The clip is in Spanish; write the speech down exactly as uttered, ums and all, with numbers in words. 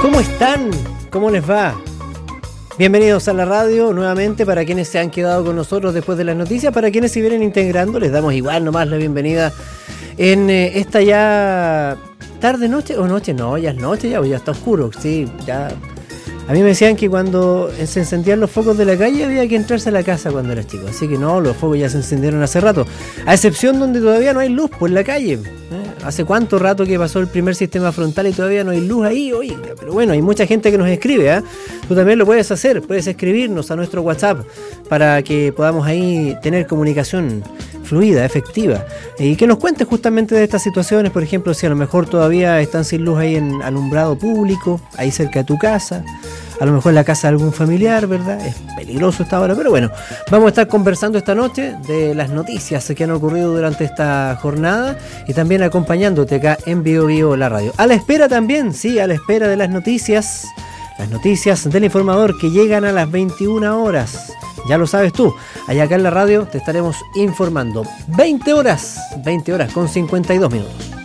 ¿Cómo están? ¿Cómo les va? Bienvenidos a la radio nuevamente para quienes se han quedado con nosotros después de las noticias, para quienes se vienen integrando, les damos igual nomás la bienvenida en eh, esta ya tarde, noche, o noche, no, ya es noche, ya, ya está oscuro, sí, ya. A mí me decían que cuando se encendían los focos de la calle había que entrarse a la casa cuando eras chico, así que no, los focos ya se encendieron hace rato, a excepción donde todavía no hay luz, pues en la calle. ¿eh? ¿Hace cuánto rato que pasó el primer sistema frontal y todavía no hay luz ahí? Oye, pero bueno, hay mucha gente que nos escribe, ¿eh? Tú también lo puedes hacer, puedes escribirnos a nuestro WhatsApp para que podamos ahí tener comunicación fluida, efectiva, y que nos cuentes justamente de estas situaciones, por ejemplo, si a lo mejor todavía están sin luz ahí en alumbrado público, ahí cerca de tu casa, a lo mejor en la casa de algún familiar, ¿verdad? Es peligroso esta hora, pero bueno, vamos a estar conversando esta noche de las noticias que han ocurrido durante esta jornada y también acompañándote acá en Bio Bio la radio. A la espera también, sí, a la espera de las noticias, las noticias del informador que llegan a las veintiuna horas. Ya lo sabes tú, allá acá en la radio te estaremos informando. veinte horas, veinte horas con cincuenta y dos minutos.